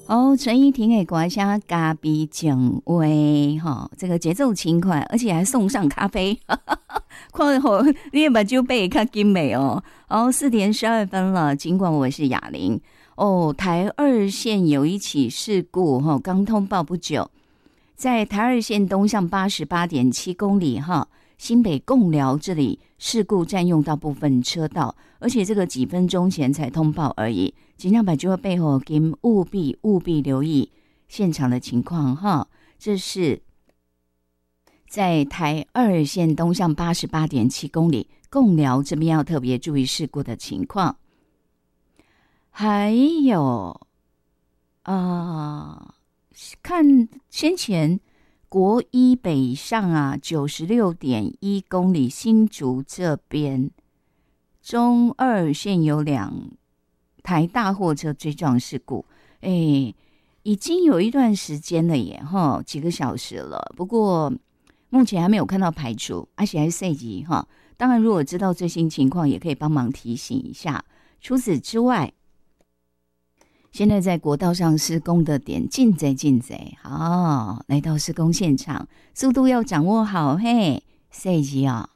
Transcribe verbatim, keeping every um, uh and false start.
哦，陈依婷的歌声咖啡讲话哈，这个节奏轻快，而且还送上咖啡，看好你也把酒杯较精美哦。哦，四点十二分了，尽管我是雅玲哦，台二线有一起事故哈，刚通报不久，在台二线东向八十八点七公里哈。新北贡寮这里事故占用到部分车道，而且这个几分钟前才通报而已。警察把这个背后给务必务必留意现场的情况哈。这是在台二线东向八十八点七公里贡寮这边要特别注意事故的情况。还有啊、呃，看先前。国一北上啊，九十六点一公里，新竹这边中二线有两台大货车追撞事故，哎，已经有一段时间了耶，哈，几个小时了。不过目前还没有看到排除，而且还是四级哈。当然，如果知道最新情况，也可以帮忙提醒一下。除此之外，现在在国道上施工的点进贼进贼，好，来到施工现场，速度要掌握好嘿，赛级啊，